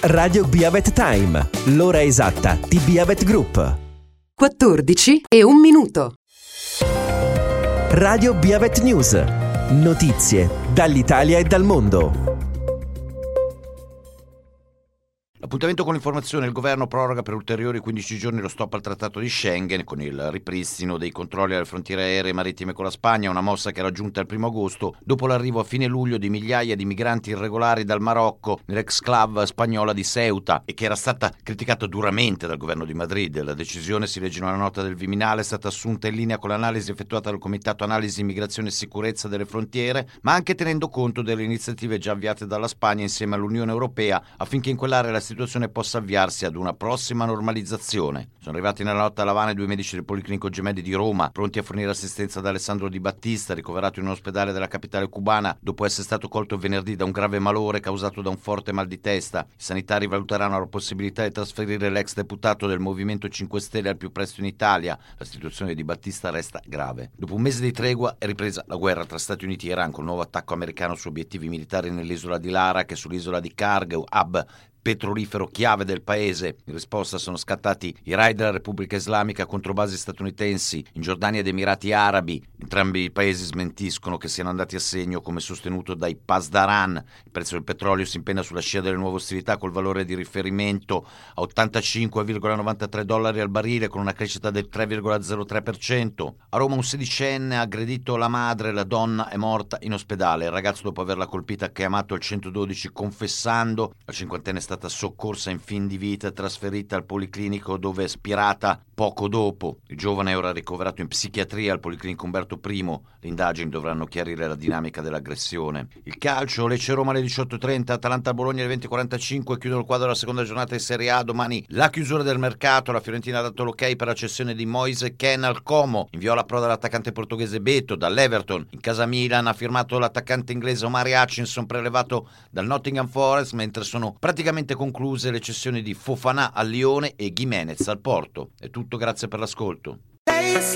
Radio Biavet Time, l'ora esatta di Biavet Group. 14:01. Radio Biavet News, notizie dall'Italia e dal mondo. Appuntamento con l'informazione: il governo proroga per ulteriori 15 giorni lo stop al trattato di Schengen con il ripristino dei controlli alle frontiere aeree e marittime con la Spagna, una mossa che era giunta il 1 agosto dopo l'arrivo a fine luglio di migliaia di migranti irregolari dal Marocco nell'exclave spagnola di Ceuta e che era stata criticata duramente dal governo di Madrid. La decisione, si legge in una nota del Viminale, è stata assunta in linea con l'analisi effettuata dal Comitato Analisi Immigrazione e Sicurezza delle Frontiere, ma anche tenendo conto delle iniziative già avviate dalla Spagna insieme all'Unione Europea affinché in quell'area la situazione possa avviarsi ad una prossima normalizzazione. Sono arrivati nella notte a L'Avana 2 medici del Policlinico Gemelli di Roma, pronti a fornire assistenza ad Alessandro Di Battista, ricoverato in un ospedale della capitale cubana dopo essere stato colto venerdì da un grave malore causato da un forte mal di testa. I sanitari valuteranno la possibilità di trasferire l'ex deputato del Movimento 5 Stelle al più presto in Italia. La situazione di Battista resta grave. Dopo un mese di tregua è ripresa la guerra tra Stati Uniti e Iran, con il nuovo attacco americano su obiettivi militari nell'isola di Larak e sull'isola di Karg, hub petrolifero chiave del paese. In risposta sono scattati i raid della Repubblica Islamica contro basi statunitensi in Giordania ed Emirati Arabi. Entrambi i paesi smentiscono che siano andati a segno, come sostenuto dai Pasdaran. Il prezzo del petrolio si impenna sulla scia delle nuove ostilità, col valore di riferimento a $85,93 al barile, con una crescita del 3,03%. A Roma un sedicenne ha aggredito la madre, la donna è morta in ospedale. Il ragazzo, dopo averla colpita, ha chiamato il 112 confessando. La cinquantenne è stata soccorsa in fin di vita e trasferita al Policlinico, dove è spirata poco dopo. Il giovane è ora ricoverato in psichiatria al Policlinico Umberto I. Le indagini dovranno chiarire la dinamica dell'aggressione. Il calcio: Lecce-Roma alle 18:30, Atalanta-Bologna alle 20:45, chiudono il quadro della seconda giornata di Serie A. Domani la chiusura del mercato. La Fiorentina ha dato l'ok per la cessione di Moise Kean al Como. Invio alla proda l'attaccante portoghese Beto dall'Everton. In casa Milan ha firmato l'attaccante inglese Omari Hutchinson, prelevato dal Nottingham Forest, mentre sono praticamente concluse le cessioni di Fofana al Lione e Gimenez al Porto. È tutto, grazie per l'ascolto.